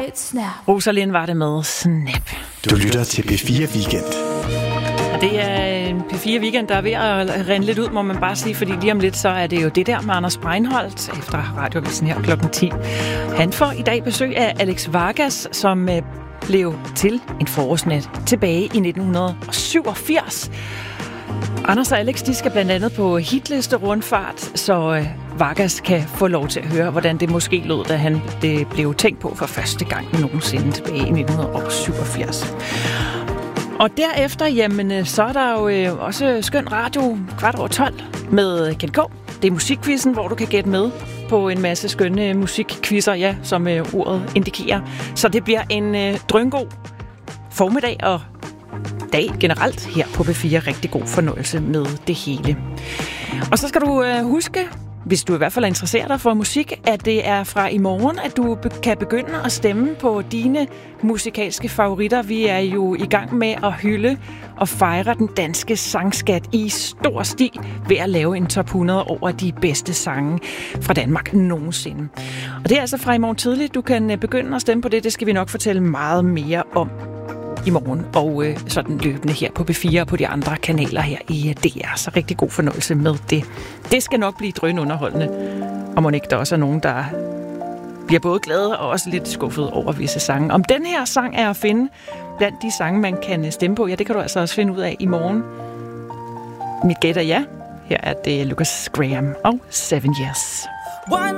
Rosalind var det med Snap. Du lytter til P4 Weekend. Det er en P4 Weekend, der er ved at rende lidt ud, må man bare sige, fordi lige om lidt, så er det jo det der med Anders Breinholt efter Radioavisen her klokken 10. Han får i dag besøg af Alex Vargas, som blev til en forårsnat tilbage i 1987. Anders og Alex, de skal blandt andet på hitliste rundfart, så Vargas kan få lov til at høre, hvordan det måske lød, da han blev tænkt på for første gang nogensinde tilbage i 1987. Og derefter, jamen, så er der jo også skøn radio 12 med Kjeld K. Det er musikquizzen, hvor du kan gætte med på en masse skønne musikquizzer, ja, som ordet indikerer. Så det bliver en drøngod formiddag og dag generelt her på P4. Rigtig god fornøjelse med det hele. Og så skal du huske, hvis du i hvert fald er interesseret for musik, at det er fra i morgen, at du kan begynde at stemme på dine musikalske favoritter. Vi er jo i gang med at hylde og fejre den danske sangskat i stor stil ved at lave en top 100 over de bedste sange fra Danmark nogensinde. Og det er altså fra i morgen tidligt. Du kan begynde at stemme på det. Det skal vi nok fortælle meget mere om i morgen, og sådan løbende her på B4 og på de andre kanaler her i DR. Så rigtig god fornøjelse med det. Det skal nok blive drønunderholdende, og må ikke der også er nogen, der bliver både glade og også lidt skuffet over visse sange. Om den her sang er at finde blandt de sange, man kan stemme på, ja, det kan du altså også finde ud af i morgen. Mit gæt er ja. Her er det Lucas Graham og 7 Years.